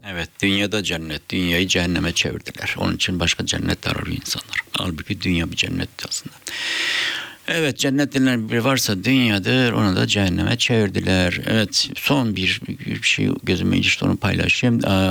Evet, dünyada cennet, dünyayı cehenneme çevirdiler. Onun için başka cennet arıyor insanlar. Halbuki dünya bir cennet aslında. Evet, cennet denilen bir varsa dünyadır, onu da cehenneme çevirdiler. Evet, son bir şey gözüme ilişti, onu paylaşayım.